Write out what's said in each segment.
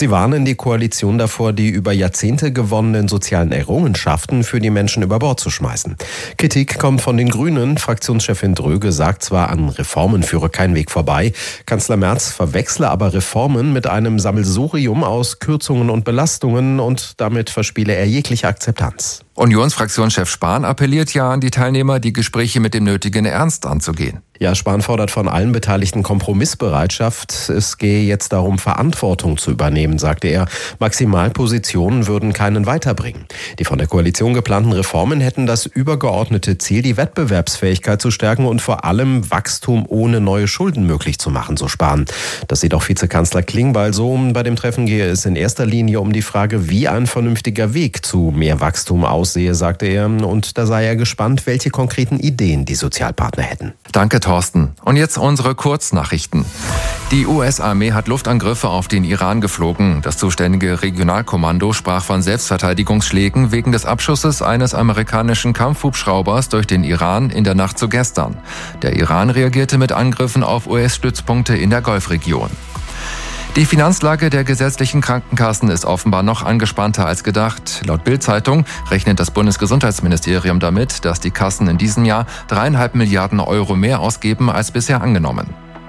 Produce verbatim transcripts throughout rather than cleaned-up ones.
sie warnen die Koalition davor, die über Jahrzehnte gewonnenen sozialen Errungenschaften für die Menschen über Bord zu schmeißen. Kritik kommt von den Grünen. Fraktionschefin Dröge sagt zwar, an Reformen führe kein Weg vorbei. Kanzler Merz verwechsle aber Reformen mit einem Sammelsurium aus Kürzungen und Belastungen und damit verspiele er jegliche Akzeptanz. Unionsfraktionschef Spahn appelliert ja an die Teilnehmer, die Gespräche mit dem nötigen Ernst anzugehen. Ja, Spahn fordert von allen Beteiligten Kompromissbereitschaft. Es gehe jetzt darum, Verantwortung zu übernehmen, sagte er. Maximalpositionen würden keinen weiterbringen. Die von der Koalition geplanten Reformen hätten das übergeordnete Ziel, die Wettbewerbsfähigkeit zu stärken und vor allem Wachstum ohne neue Schulden möglich zu machen, so Spahn. Das sieht auch Vizekanzler Klingbeil so. Bei dem Treffen gehe es in erster Linie um die Frage, wie ein vernünftiger Weg zu mehr Wachstum aussehe, sagte er. Und da sei er gespannt, welche konkreten Ideen die Sozialpartner hätten. Danke, Thorsten. Und jetzt unsere Kurznachrichten. Die U S-Armee hat Luftangriffe auf den Iran geflogen. Das zuständige Regionalkommando sprach von Selbstverteidigungsschlägen wegen des Abschusses eines amerikanischen Kampfhubschraubers durch den Iran in der Nacht zu gestern. Der Iran reagierte mit Angriffen auf U S-Stützpunkte in der Golfregion. Die Finanzlage der gesetzlichen Krankenkassen ist offenbar noch angespannter als gedacht. Laut Bild-Zeitung rechnet das Bundesgesundheitsministerium damit, dass die Kassen in diesem Jahr dreieinhalb Milliarden Euro mehr ausgeben als bisher angenommen.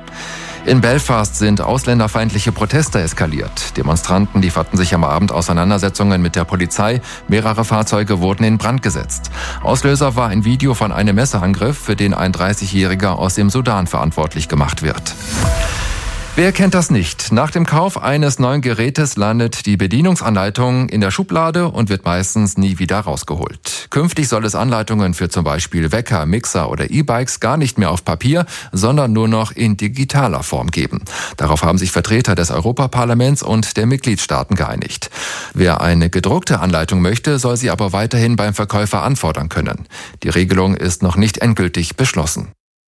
In Belfast sind ausländerfeindliche Proteste eskaliert. Demonstranten lieferten sich am Abend Auseinandersetzungen mit der Polizei. Mehrere Fahrzeuge wurden in Brand gesetzt. Auslöser war ein Video von einem Messerangriff, für den ein dreißigjähriger aus dem Sudan verantwortlich gemacht wird. Wer kennt das nicht? Nach dem Kauf eines neuen Gerätes landet die Bedienungsanleitung in der Schublade und wird meistens nie wieder rausgeholt. Künftig soll es Anleitungen für zum Beispiel Wecker, Mixer oder E-Bikes gar nicht mehr auf Papier, sondern nur noch in digitaler Form geben. Darauf haben sich Vertreter des Europaparlaments und der Mitgliedstaaten geeinigt. Wer eine gedruckte Anleitung möchte, soll sie aber weiterhin beim Verkäufer anfordern können. Die Regelung ist noch nicht endgültig beschlossen.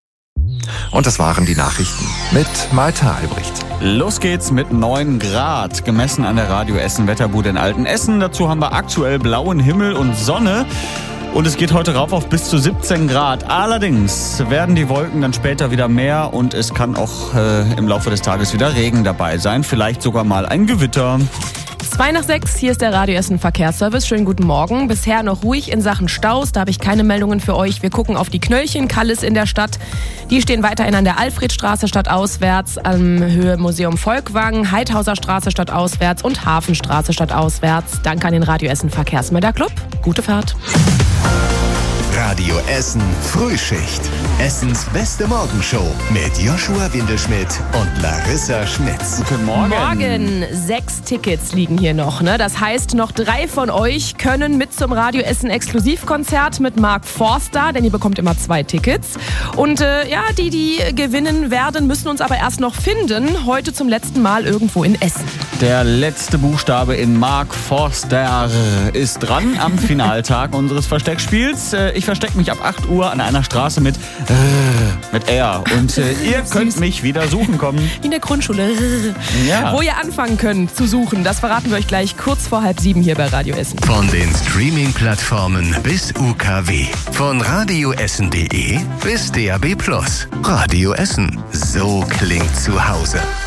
Und das waren die Nachrichten mit Malte Albrecht. Los geht's mit neun Grad, gemessen an der Radio Essen Wetterbude in Altenessen. Dazu haben wir aktuell blauen Himmel und Sonne. Und es geht heute rauf auf bis zu siebzehn Grad. Allerdings werden die Wolken dann später wieder mehr und es kann auch äh, im Laufe des Tages wieder Regen dabei sein. Vielleicht sogar mal ein Gewitter. Zwei nach sechs, hier ist der Radio Essen Verkehrsservice. Schönen guten Morgen. Bisher noch ruhig in Sachen Staus, da habe ich keine Meldungen für euch. Wir gucken auf die Knöllchen, Kallis in der Stadt. Die stehen weiterhin an der Alfredstraße stadtauswärts, am Höhe Museum Volkwang, Heidhauser Straße stadtauswärts und Hafenstraße stadtauswärts. Danke an den Radio Essen Verkehrsmelderclub. Gute Fahrt. Radio Essen Frühschicht. Essens beste Morgenshow mit Joshua Windelschmidt und Larissa Schmitz. Guten Morgen. Morgen. Sechs Tickets liegen hier noch. Ne? Das heißt, noch drei von euch können mit zum Radio Essen Exklusivkonzert mit Mark Forster, denn ihr bekommt immer zwei Tickets. Und äh, ja, die, die gewinnen werden, müssen uns aber erst noch finden. Heute zum letzten Mal irgendwo in Essen. Der letzte Buchstabe in Mark Forster ist dran am Finaltag unseres Versteckspiels. Ich verstecke mich ab acht Uhr an einer Straße mit mit R. Und äh, ihr könnt mich wieder suchen kommen. Wie in der Grundschule. Ja. Wo ihr anfangen könnt zu suchen, das verraten wir euch gleich kurz vor halb sieben hier bei Radio Essen. Von den Streaming-Plattformen bis U K W. Von radioessen punkt de bis D A B plus. Radio Essen. So klingt zu Hause.